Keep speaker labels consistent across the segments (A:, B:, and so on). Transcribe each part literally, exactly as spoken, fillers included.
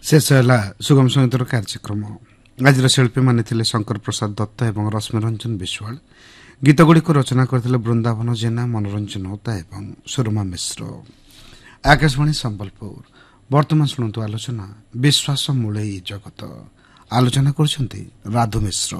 A: शेष है सुगम संगीतर कार्यक्रम। आज शिल्पी माने शंकर प्रसाद दत्त और रश्मिरंजन विश्वाल। गीतगुड़िक रचना करते बृंदावन जेना, मनोरंजन होता और सुरमा मिश्र। आकाशवाणी संबलपुर। वर्तमान शुणु आलोचना विश्वास मूले जगत। आलोचना कर राधु मिश्र।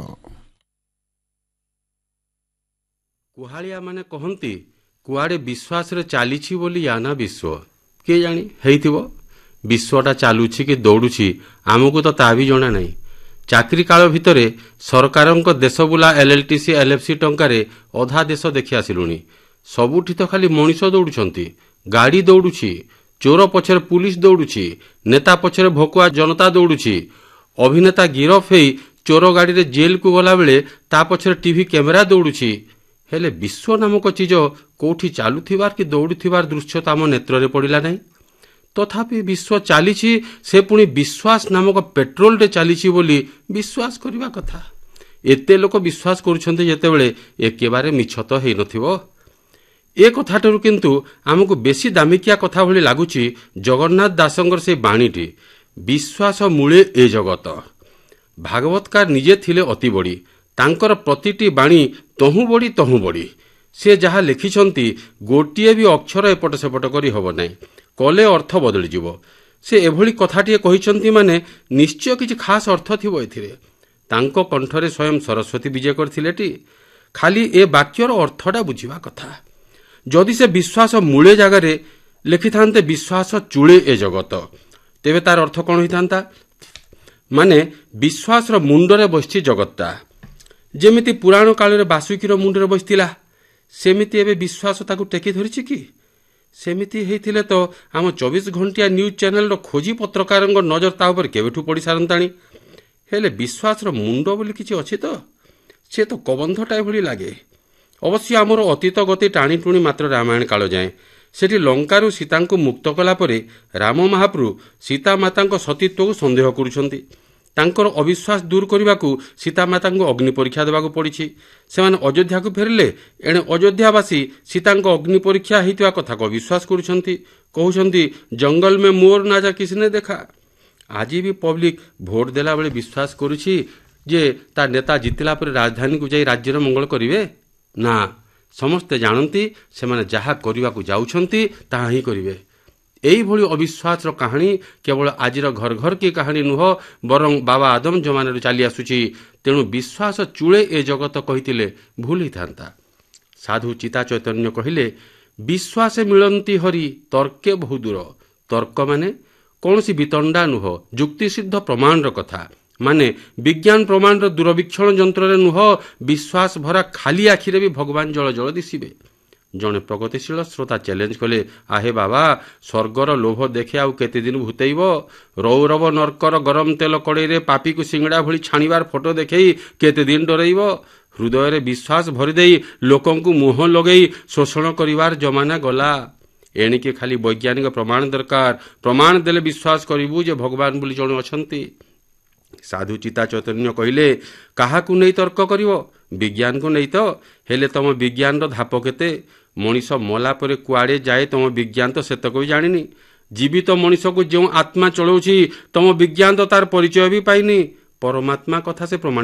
B: कुहाड़िया माने कहती कुआड़े विश्वास रे चलीछि बोली याना विश्व किए जानी हेइथिबो। विश्वटा चालुछि कि दौड़ुछि आमको तो ता भी जଣା नहीं। चाकरी काल भितरे सरकारंक देश बुला एलएलटीसी एलएफसी टंकारे अधा देश देखि आसिलुनी। सबुठी तो खाली मनीष दौड़ुछंती, गाड़ी दौड़ुछि, चोर पछरे पुलिस दौड़ुछि, नेता पछरे भकुआ जनता दौड़ुछि। अभिनेता गिरफ हेई चोर गाड़ी रे जेल को गला बेले ता पछरे टीवी कैमेरा दौड़ुछि। हेले विश्व नामक चीज कोठी चालुथिबार कि दौड़ुथिबार दृश्य तो आम नेत्र रे पड़िला नहीं। तथापि विश्व चलीछि से पुणी विश्वास नामक पेट्रोल रे चलीछि बोली विश्वास करबा कथा। एते लोक विश्वास करुछन्ते जेतेबेले एकेबारे मिछ तो हेइ नथिबो। ए कथाटरु किंतु आमको बेसी दामिकिया कथा भली लागुछि जगन्नाथ दासंगर से बाणीटी, विश्वास मूले ए जगत। भागवतकार निजे थिले अति बड़ी, तांकर प्रतिटी बाणी तहु बड़ी तहु बड़ी। से जहा लिखिछन्ती गोटिए भी अक्षर एपट सेपट करी हबो नै, कले अर्थ बदली जीवो। से एभली कथाटिए कहिछन्ती माने निश्चय किछि खास अर्थ थिबो एथिरे। तांको कंठरे स्वयं सरस्वती विजय करथिलेटी। खाली ए वाक्यर अर्थटा बुझिबा कथा। जदि से विश्वास मूले जगारे लिखिथान्ते विश्वास चूले ए जगत, तेबे तार अर्थ कोन होइथान्ता? माने विश्वास रो मुंडरे बसछि जगतटा। जेमिति पुराण काल रे बासुकीर मुंडरे बसतिला, सेमिति एबे विश्वास ताकू टेकी धरिछि कि? सेमिति हेइथिले तो आम चौबीस घंटिया न्यूज चैनल रो खोजी पत्रकारंग नजर ता उपर केबेठू पड़ी सारंताणी। हेले विश्वास रो मुंड बोली किछि अछि तो? से तो कबंधटाय भली लागे। अवश्य आमर अतीत गति टाणी टुणी मात्र रामायण काल जाए। सेठी लंकारु सीतांकु मुक्त कला परे राम महाप्रभु सीता मातांको सतीत्व को संदेह करुछन्ति। तांकर अविश्वास दूर करने सीता माता को अग्नि परीक्षा देवाक पड़ी। से अयोध्या को फेरिले एणे अयोध्यावासी सीता अग्नि परीक्षा होता कथा को विश्वास करुछन्ति। कहउछन्ति जंगल में मोर ना जा किसने देखा। आज भी पब्लिक भोट देला बेले विश्वास करुछि जे ता नेता जितिला पर राजधानी को जाई राज्यर मंगल करिवे ना। समस्ते जानती से माने जहा करने को जाउछन्ति ताहा ही करिवे। एई भली अविश्वास कहानी केवल आजिर घर घर की कहानी नुह, बरं बाबा आदम जमाना चली आसुची। तेणु विश्वास चूले ए जगत कहितिले भूल ही था। साधु चिता चैतन्य कहिले विश्वास मिलंती हरि तर्के बहु दूर। तर्क माने कौनसी वितंडा नुह, जुक्ति सिद्ध प्रमाण कथा। माने विज्ञान प्रमाण दूरवीक्षण जंत्र नुह, विश्वास भरा खाली आखिरे भी भगवान जल जल दिशिबे। जड़े प्रगतिशील श्रोता चैलेंज कले, आहे बाबा स्वर्गर लोभ देखे आउ केते दिन भूतेइब? रौरव नर्कर गरम तेल कड़े रे पापी को सिंगड़ा भली छाणीबार फोटो देखई केते दिन डरइब? हृदय रे विश्वास भरिदेई लोकंकु मुह लगई शोषण करिवार जमाना गला। एणिके खाली वैज्ञानिक प्रमाण दरकार। प्रमाण देले विश्वास करिबु जे भगवान बोली जणे अछंती। साधु चिता चैतन्य कहिले काहाकु नहीं तर्क करिवो? विज्ञान को नहीं तो। हेले तम विज्ञान रो धाप केते? मनीष मला परे कुआड़े जाए तम विज्ञान तो सेतक भी जानिनी। जीवित तो मनीष को जो आत्मा चलाउछि तम विज्ञान तो तार परिचय भी पाइनी। परमात्मा कथा से प्रमाण